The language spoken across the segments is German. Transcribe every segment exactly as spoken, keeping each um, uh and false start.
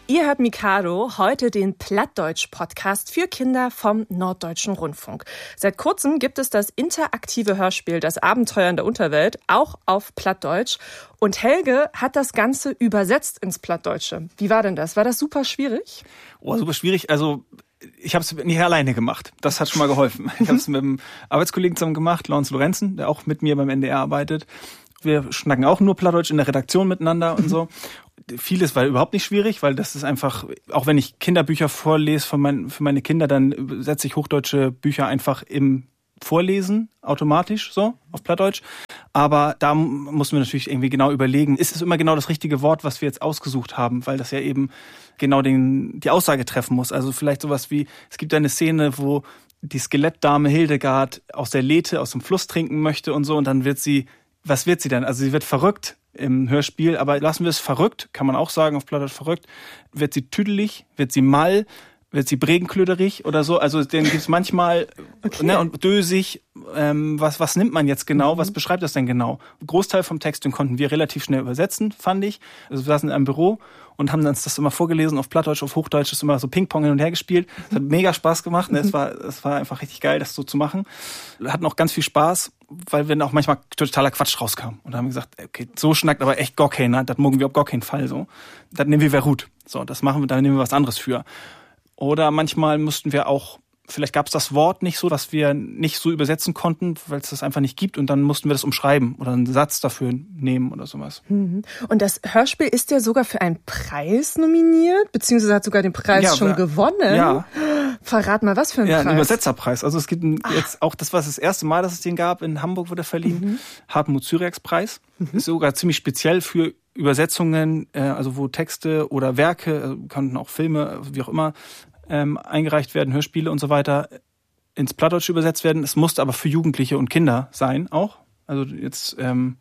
Ihr hört Mikado, heute den Plattdeutsch-Podcast für Kinder vom Norddeutschen Rundfunk. Seit kurzem gibt es das interaktive Hörspiel Das Abenteuer in der Unterwelt, auch auf Plattdeutsch. Und Helge hat das Ganze übersetzt ins Plattdeutsche. Wie war denn das? War das super schwierig? Oh, super schwierig. Also ich habe es nicht alleine gemacht. Das hat schon mal geholfen. Ich habe es mit einem Arbeitskollegen zusammen gemacht, Lawrence Lorenzen, der auch mit mir beim N D R arbeitet. Wir schnacken auch nur Plattdeutsch in der Redaktion miteinander und so. Vieles war überhaupt nicht schwierig, weil das ist einfach, auch wenn ich Kinderbücher vorlese von mein, für meine Kinder, dann setze ich hochdeutsche Bücher einfach im Vorlesen automatisch so auf Plattdeutsch. Aber da mussten wir natürlich irgendwie genau überlegen, ist es immer genau das richtige Wort, was wir jetzt ausgesucht haben, weil das ja eben genau den, die Aussage treffen muss. Also vielleicht sowas wie, es gibt eine Szene, wo die Skelettdame Hildegard aus der Lethe, aus dem Fluss trinken möchte und so, und dann wird sie, was wird sie dann? Also sie wird verrückt im Hörspiel, aber lassen wir es verrückt, kann man auch sagen, auf Plattdeutsch verrückt. Wird sie tüdelig, wird sie mall, wird sie bregenklöderig oder so? Also den gibt's manchmal, okay. Ne, und dösig. Ähm, was was nimmt man jetzt genau? Mhm. Was beschreibt das denn genau? Ein Großteil vom Text, den konnten wir relativ schnell übersetzen, fand ich. Also wir saßen in einem Büro und haben uns das immer vorgelesen auf Plattdeutsch, auf Hochdeutsch, das immer so Ping-Pong hin und her gespielt. Es hat mega Spaß gemacht. Ne? Mhm. Es war es war einfach richtig geil, das so zu machen. Wir hatten auch ganz viel Spaß, weil wir auch manchmal totaler Quatsch rauskam. Und da haben wir gesagt, okay, so schnackt aber echt gar keiner. Das mögen wir auf gar keinen Fall so. Das nehmen wir Verut. So, das machen wir, da nehmen wir was anderes für. Oder manchmal mussten wir auch, vielleicht gab es das Wort nicht so, dass wir nicht so übersetzen konnten, weil es das einfach nicht gibt, und dann mussten wir das umschreiben oder einen Satz dafür nehmen oder sowas. Und das Hörspiel ist ja sogar für einen Preis nominiert, beziehungsweise hat sogar den Preis ja, schon wir, gewonnen. Ja. Verrat mal, was für ein ja, Preis? Ja, einen Übersetzerpreis. Also es gibt ein, jetzt auch, das war das erste Mal, dass es den gab, in Hamburg wurde verliehen. Mhm. Hartmut Zyriax Preis. Mhm. Ist sogar ziemlich speziell für Übersetzungen, also wo Texte oder Werke, konnten auch Filme, wie auch immer, ähm, eingereicht werden, Hörspiele und so weiter, ins Plattdeutsche übersetzt werden. Es musste aber für Jugendliche und Kinder sein auch. Also jetzt ähm,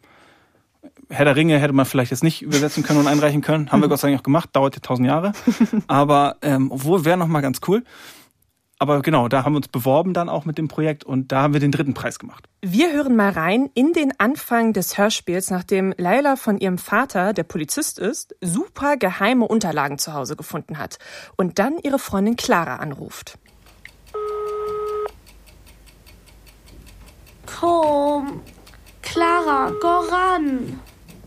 Herr der Ringe hätte man vielleicht jetzt nicht übersetzen können und einreichen können. Haben wir Gott sei Dank auch gemacht, dauert ja tausend Jahre. Aber ähm, obwohl, wäre nochmal ganz cool. Aber genau, da haben wir uns beworben dann auch mit dem Projekt und da haben wir den dritten Preis gemacht. Wir hören mal rein in den Anfang des Hörspiels, nachdem Leila von ihrem Vater, der Polizist ist, super geheime Unterlagen zu Hause gefunden hat und dann ihre Freundin Clara anruft. Komm, Clara, go ran.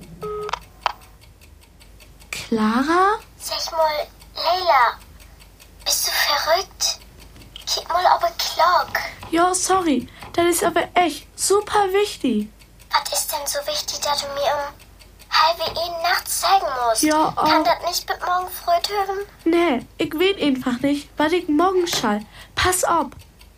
Clara? Sag mal, Leila, bist du verrückt? Gib mal aber Clark. Ja, sorry. Das ist aber echt super wichtig. Was ist denn so wichtig, dass du mir um halbe Ihnen nachts zeigen musst? Ja, oh. Kann das nicht bis morgen früh hören? Nee, ich weiß einfach nicht, was ich morgen schall. Pass auf.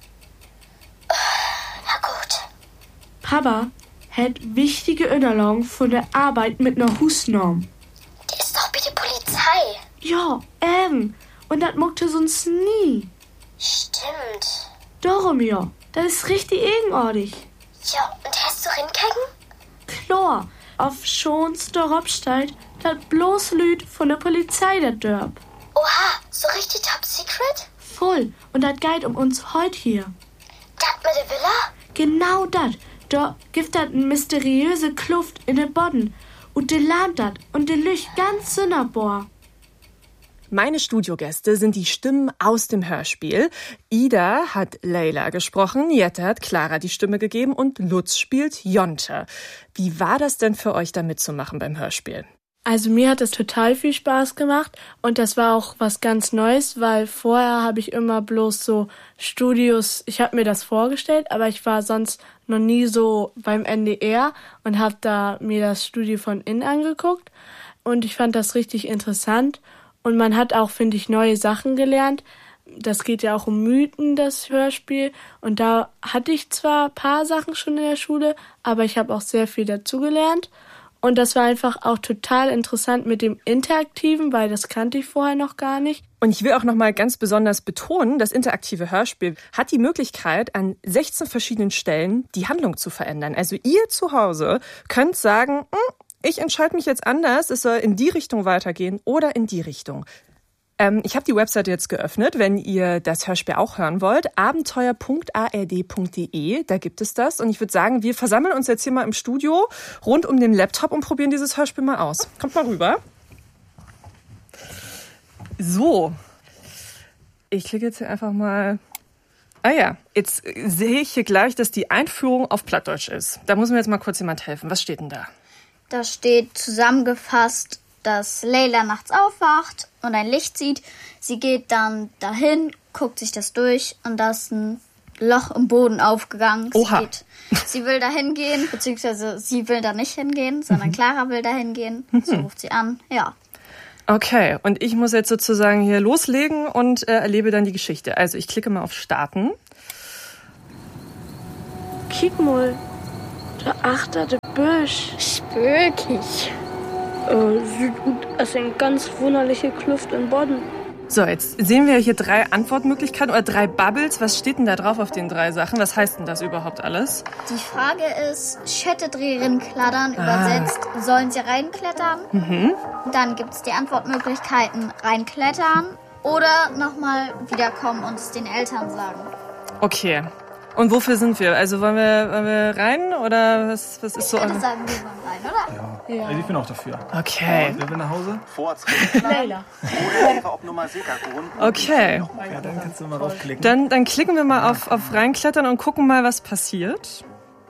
Na gut. Papa hat wichtige Unterlagen von der Arbeit mit einer Hausnorm. Die ist doch bitte Polizei. Ja, eben. Und das mochte sonst nie. Stimmt. Darum ja. Das ist richtig eigenartig. Ja, und hast du hinkriegen? Klar. Auf Schons der Robstadt, das bloß Lüd von der Polizei der Dörp. Oha, so richtig top secret? Voll. Und das geht um uns heute hier. Das mit der Villa? Genau das. Da gibt das eine mysteriöse Kluft in den Boden. Und de lahnt dat und de Lücht ganz sonderbar. Meine Studiogäste sind die Stimmen aus dem Hörspiel. Ida hat Leila gesprochen, Jette hat Clara die Stimme gegeben und Lutz spielt Jonte. Wie war das denn für euch, da mitzumachen beim Hörspiel? Also mir hat es total viel Spaß gemacht und das war auch was ganz Neues, weil vorher habe ich immer bloß so Studios, ich habe mir das vorgestellt, aber ich war sonst noch nie so beim N D R und habe da mir das Studio von innen angeguckt und ich fand das richtig interessant. Und man hat auch, finde ich, neue Sachen gelernt. Das geht ja auch um Mythen, das Hörspiel. Und da hatte ich zwar ein paar Sachen schon in der Schule, aber ich habe auch sehr viel dazugelernt. Und das war einfach auch total interessant mit dem Interaktiven, weil das kannte ich vorher noch gar nicht. Und ich will auch noch mal ganz besonders betonen, das interaktive Hörspiel hat die Möglichkeit, an sechzehn verschiedenen Stellen die Handlung zu verändern. Also ihr zu Hause könnt sagen, ich entscheide mich jetzt anders, es soll in die Richtung weitergehen oder in die Richtung. Ähm, ich habe die Webseite jetzt geöffnet, wenn ihr das Hörspiel auch hören wollt. abenteuer punkt a r d punkt d e, da gibt es das. Und ich würde sagen, wir versammeln uns jetzt hier mal im Studio rund um den Laptop und probieren dieses Hörspiel mal aus. Kommt mal rüber. So. Ich klicke jetzt hier einfach mal. Ah ja, jetzt sehe ich hier gleich, dass die Einführung auf Plattdeutsch ist. Da muss mir jetzt mal kurz jemand helfen. Was steht denn da? Da steht zusammengefasst, dass Leila nachts aufwacht und ein Licht sieht. Sie geht dann dahin, guckt sich das durch und da ist ein Loch im Boden aufgegangen. Oha. Sie, geht, sie will da hingehen, beziehungsweise sie will da nicht hingehen, sondern Clara will da hingehen. So ruft sie an, ja. Okay, und ich muss jetzt sozusagen hier loslegen und äh, erlebe dann die Geschichte. Also ich klicke mal auf Starten. Kick mal, da achter der Büsch. Spökig. Äh, sieht gut aus, eine ganz wunderliche Kluft im Boden. So, jetzt sehen wir hier drei Antwortmöglichkeiten oder drei Bubbles. Was steht denn da drauf auf den drei Sachen? Was heißt denn das überhaupt alles? Die Frage ist, Schette drin kladdern, Ah. übersetzt, sollen sie reinklettern? Mhm. Dann gibt es die Antwortmöglichkeiten, reinklettern oder nochmal wiederkommen und es den Eltern sagen. Okay. Und wofür sind wir? Also wollen wir, wollen wir rein oder was, was ist Ich so? würde eure- sagen, wir wollen rein, oder? Ja. Also ich bin auch dafür. Okay. Wer will nach Hause? Leila. Okay. Ja, dann kannst du mal draufklicken. Dann, dann klicken wir mal auf, auf reinklettern und gucken mal, was passiert.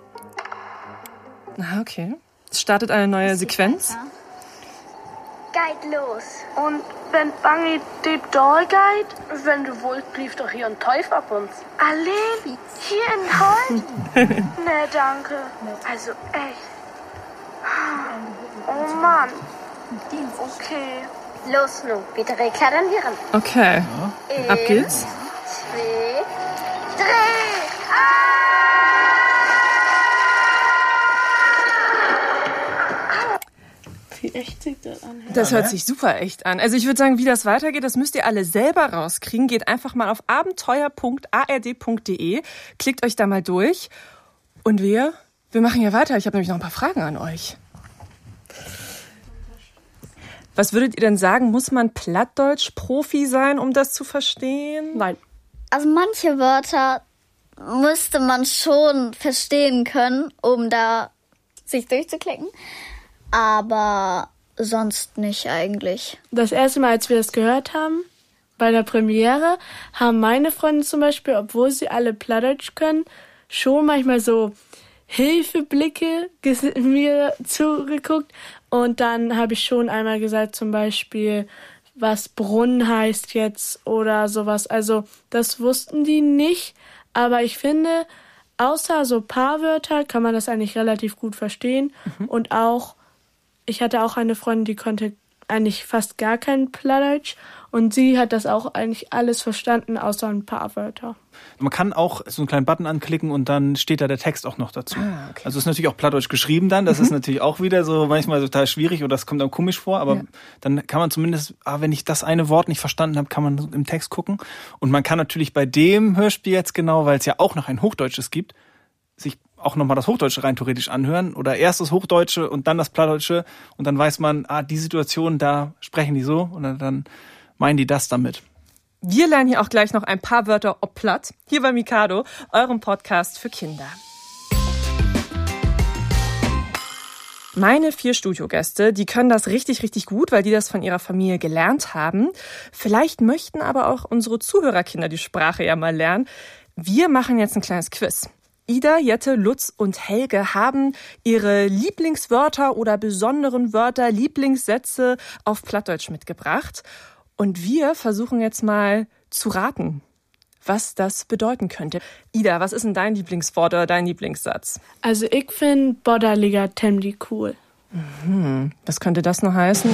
Ah, okay. Es startet eine neue Sequenz. Geht los. Und wenn Bangi die Doll geht, wenn du wollt, blieb doch hier ein Teufel ab uns. Allein? Hier in Holz? Nee, danke. Also echt. Oh Mann. Okay. Los nun, bitte klettern wir ran. Okay. Ab geht's. Zwei, drei. Wie echt sich das an? Das hört sich super echt an. Also ich würde sagen, wie das weitergeht, das müsst ihr alle selber rauskriegen. Geht einfach mal auf abenteuer punkt a r d punkt d e, klickt euch da mal durch. Und wir, wir machen ja weiter. Ich habe nämlich noch ein paar Fragen an euch. Was würdet ihr denn sagen, muss man Plattdeutsch-Profi sein, um das zu verstehen? Nein. Also manche Wörter müsste man schon verstehen können, um da sich durchzuklicken. Aber sonst nicht eigentlich. Das erste Mal, als wir das gehört haben, bei der Premiere, haben meine Freunde zum Beispiel, obwohl sie alle Plattdeutsch können, schon manchmal so Hilfeblicke ges- mir zugeguckt. Und dann habe ich schon einmal gesagt, zum Beispiel, was Brunnen heißt jetzt oder sowas. Also das wussten die nicht. Aber ich finde, außer so Paarwörter kann man das eigentlich relativ gut verstehen. Mhm. Und auch, ich hatte auch eine Freundin, die konnte eigentlich fast gar kein Plattdeutsch. Und sie hat das auch eigentlich alles verstanden, außer ein paar Wörter. Man kann auch so einen kleinen Button anklicken und dann steht da der Text auch noch dazu. Ah, okay. Also ist natürlich auch Plattdeutsch geschrieben dann. Das ist natürlich auch wieder so manchmal total schwierig oder das kommt dann komisch vor. Aber Ja. dann kann man zumindest, ah, wenn ich das eine Wort nicht verstanden habe, kann man im Text gucken. Und man kann natürlich bei dem Hörspiel jetzt genau, weil es ja auch noch ein Hochdeutsches gibt, sich auch nochmal das Hochdeutsche rein theoretisch anhören oder erst das Hochdeutsche und dann das Plattdeutsche und dann weiß man, ah, die Situation, da sprechen die so und dann meinen die das damit. Wir lernen hier auch gleich noch ein paar Wörter ob Platt, hier bei Mikado, eurem Podcast für Kinder. Meine vier Studiogäste, die können das richtig, richtig gut, weil die das von ihrer Familie gelernt haben. Vielleicht möchten aber auch unsere Zuhörerkinder die Sprache ja mal lernen. Wir machen jetzt ein kleines Quiz. Ida, Jette, Lutz und Helge haben ihre Lieblingswörter oder besonderen Wörter, Lieblingssätze auf Plattdeutsch mitgebracht. Und wir versuchen jetzt mal zu raten, was das bedeuten könnte. Ida, was ist denn dein Lieblingswort oder dein Lieblingssatz? Also ich finde Bodderliger Temdi cool. Mhm. Was könnte das noch heißen?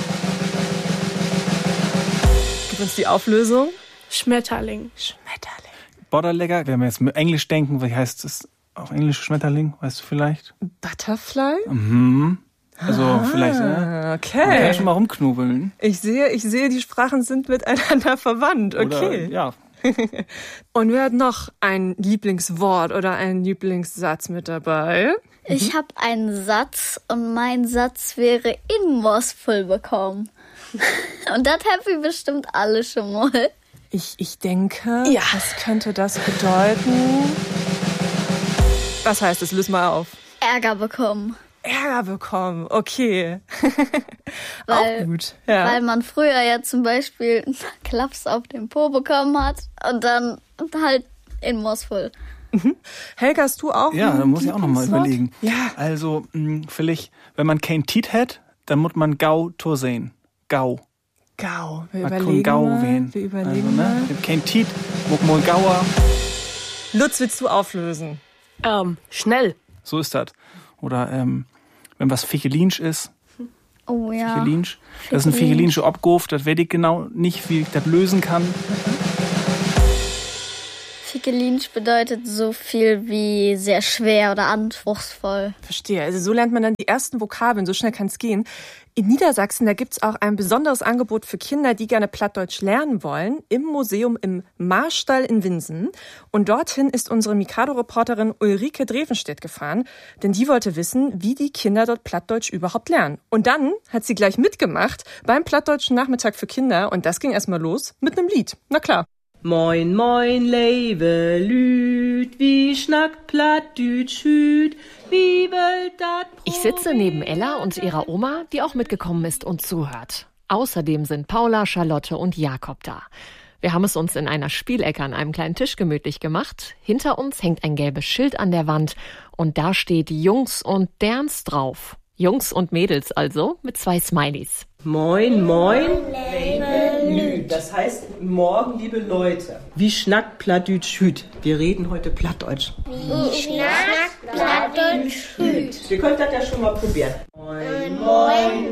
Gib uns die Auflösung. Schmetterling. Schmetterling. Borderlegger, wenn wir jetzt mit Englisch denken, wie heißt es auf Englisch Schmetterling? Weißt du vielleicht? Butterfly? Mhm. Also ah, vielleicht, ne? Man kann Okay. ja schon mal rumknubbeln. Ich sehe, ich sehe, die Sprachen sind miteinander verwandt. Okay. Oder, ja. Und wer hat noch ein Lieblingswort oder einen Lieblingssatz mit dabei? Ich habe einen Satz und mein Satz wäre in Mospel bekommen. Und das haben wir bestimmt alle schon mal. Ich, ich denke, Ja. was könnte das bedeuten? Was heißt es? Löse mal auf. Ärger bekommen. Ärger bekommen, okay. Weil, auch gut. Ja. Weil man früher ja zum Beispiel einen Klaps auf den Po bekommen hat und dann halt in Mosful. Mhm. Helga, hast du auch? Ja, da muss ich auch nochmal überlegen. Ja. Also, mh, vielleicht, wenn man kein Tiet hat, dann muss man Gau Tor sehen. Gau. Gau. Wir Man überlegen kann Gau mal. wehen. Wir überlegen also, ne? mal. Kein Tiet, muck mal Gauer. Lutz, willst du auflösen? Ähm, schnell. So ist das. Oder ähm, wenn was Fichelinsch ist. Oh ja. Fichelinsch. Das ist ein Fichelinsche Obgof, das weiß ich genau nicht, wie ich das lösen kann. Figelinsch bedeutet so viel wie sehr schwer oder anspruchsvoll. Verstehe. Also so lernt man dann die ersten Vokabeln, so schnell kann es gehen. In Niedersachsen, da gibt's auch ein besonderes Angebot für Kinder, die gerne Plattdeutsch lernen wollen, im Museum im Marstall in Winsen. Und dorthin ist unsere Mikado-Reporterin Ulrike Drevenstedt gefahren, denn die wollte wissen, wie die Kinder dort Plattdeutsch überhaupt lernen. Und dann hat sie gleich mitgemacht beim Plattdeutschen Nachmittag für Kinder und das ging erstmal los mit einem Lied. Na klar. Moin, moin, lebe Lüd, wie schnackt Plattdütsch hüt, wie wölt dat Brot. Ich sitze neben Ella und ihrer Oma, die auch mitgekommen ist und zuhört. Außerdem sind Paula, Charlotte und Jakob da. Wir haben es uns in einer Spielecke an einem kleinen Tisch gemütlich gemacht. Hinter uns hängt ein gelbes Schild an der Wand und da steht Jungs und Derns drauf. Jungs und Mädels also, mit zwei Smileys. Moin, moin, lebe Lüd. Das heißt, morgen, liebe Leute. Wie schnackt Plattdütsch hüt? Wir reden heute Plattdeutsch. Wie schnackt Plattdeutsch hüt? Ihr könnt das ja schon mal probieren. Moin, moin,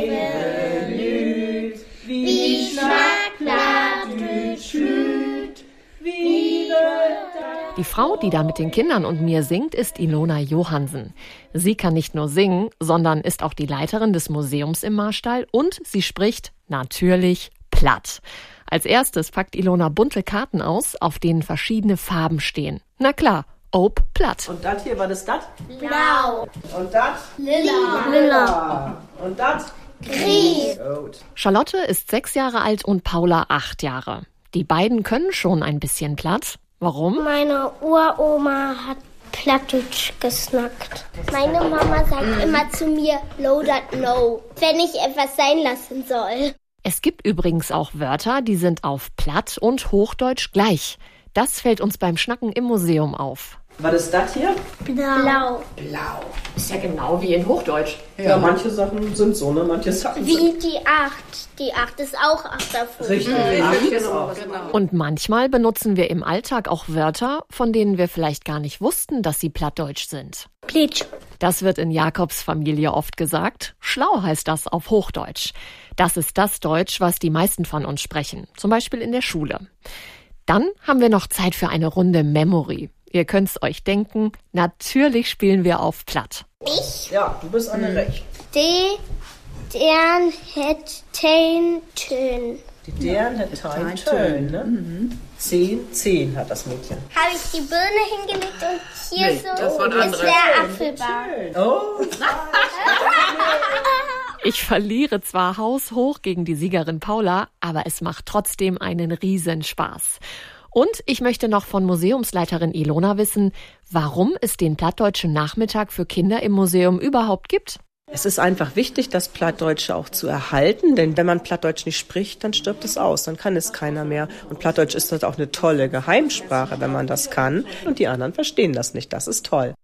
lebe Lüd. Wie schnackt Plattdütsch hüt? Wie wölt dat? Die Frau, die da mit den Kindern und mir singt, ist Ilona Johansen. Sie kann nicht nur singen, sondern ist auch die Leiterin des Museums im Marstall und sie spricht natürlich platt. Als erstes packt Ilona bunte Karten aus, auf denen verschiedene Farben stehen. Na klar, ob platt. Und das hier, was ist das? Blau. Und das? Lila. Lila. Und das? Grün. Gut. Charlotte ist sechs Jahre alt und Paula acht Jahre. Die beiden können schon ein bisschen platt. Warum? Meine Uroma hat Plattdeutsch gesnackt. Meine Mama sagt immer zu mir, low that no, wenn ich etwas sein lassen soll. Es gibt übrigens auch Wörter, die sind auf Platt und Hochdeutsch gleich. Das fällt uns beim Schnacken im Museum auf. Was ist das hier? Blau. Blau. Ist ja genau wie in Hochdeutsch. Ja, ja, manche Sachen sind so, ne? Manche Sachen Wie sind... die Acht. Die Acht ist auch Acht davon. Richtig. Mhm. Acht ist auch. Und manchmal benutzen wir im Alltag auch Wörter, von denen wir vielleicht gar nicht wussten, dass sie Plattdeutsch sind. Plitsch. Das wird in Jakobs Familie oft gesagt. Schlau heißt das auf Hochdeutsch. Das ist das Deutsch, was die meisten von uns sprechen, zum Beispiel in der Schule. Dann haben wir noch Zeit für eine Runde Memory. Ihr könnt's euch denken, natürlich spielen wir auf Platt. Ich? Ja, du bist an der Recht. Die, deren, het, ten, tön. Die deren hat Tein, Tön, ne? Mhm. Zehn, zehn hat das Mädchen. Habe ich die Birne hingelegt und hier Nee, so das waren ist andere. der Apfelbaum. Oh, Ich verliere zwar haushoch gegen die Siegerin Paula, aber es macht trotzdem einen Riesenspaß. Und ich möchte noch von Museumsleiterin Ilona wissen, warum es den Plattdeutschen Nachmittag für Kinder im Museum überhaupt gibt. es ist einfach wichtig, das Plattdeutsche auch zu erhalten, denn wenn man Plattdeutsch nicht spricht, dann stirbt es aus, dann kann es keiner mehr. Und Plattdeutsch ist das auch eine tolle Geheimsprache, wenn man das kann. Und die anderen verstehen das nicht, das ist toll.